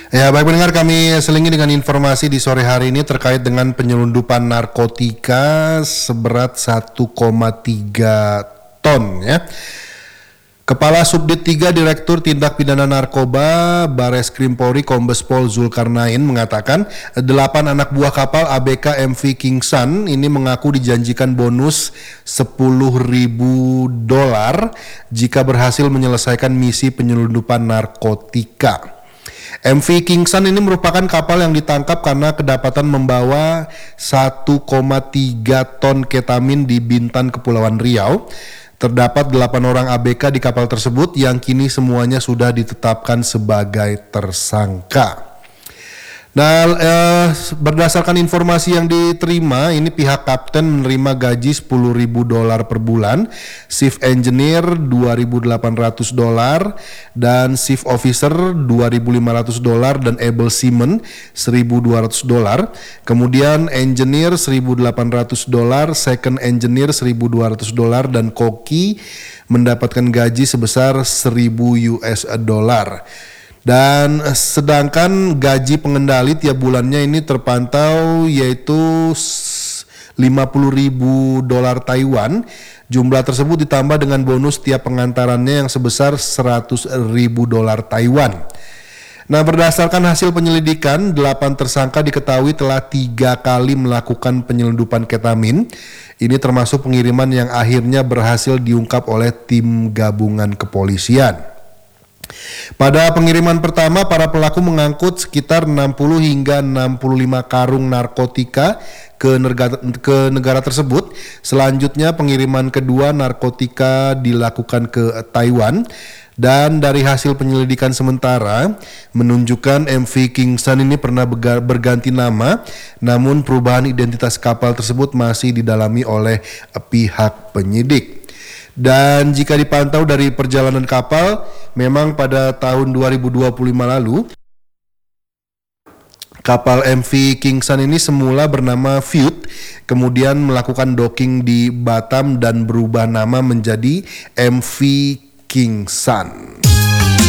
Ya, baik pendengar, kami selingi dengan informasi di sore hari ini terkait dengan penyelundupan narkotika seberat 1,3 ton ya. Kepala Subdit 3 Direktur Tindak Pidana Narkoba Bareskrim Polri Kombes Pol Zulkarnain mengatakan 8 anak buah kapal ABK MV King Sun ini mengaku dijanjikan bonus $10.000 jika berhasil menyelesaikan misi penyelundupan narkotika. MV King Sun ini merupakan kapal yang ditangkap karena kedapatan membawa 1,3 ton ketamin di Bintan, Kepulauan Riau. Terdapat 8 orang ABK di kapal tersebut yang kini semuanya sudah ditetapkan sebagai tersangka. Nah, berdasarkan informasi yang diterima, ini pihak kapten menerima gaji $10.000 per bulan, shift engineer $2.800 dan shift officer $2.500 dan able seaman $1.200. Kemudian engineer $1.800, second engineer $1.200 dan koki mendapatkan gaji sebesar $1.000. Dan sedangkan gaji pengendali tiap bulannya ini terpantau yaitu $50.000 Taiwan. Jumlah tersebut ditambah dengan bonus tiap pengantarannya yang sebesar $100.000 Taiwan. Nah, berdasarkan hasil penyelidikan, 8 tersangka diketahui telah 3 kali melakukan penyelundupan ketamin. Ini termasuk pengiriman yang akhirnya berhasil diungkap oleh tim gabungan kepolisian. Pada pengiriman pertama, para pelaku mengangkut sekitar 60 hingga 65 karung narkotika ke negara tersebut. Selanjutnya pengiriman kedua narkotika dilakukan ke Taiwan. Dan dari hasil penyelidikan sementara menunjukkan MV King Sun ini pernah berganti nama, namun perubahan identitas kapal tersebut masih didalami oleh pihak penyidik. Dan jika dipantau dari perjalanan kapal, memang pada tahun 2025 lalu, kapal MV King Sun ini semula bernama Feud, kemudian melakukan docking di Batam dan berubah nama menjadi MV King Sun.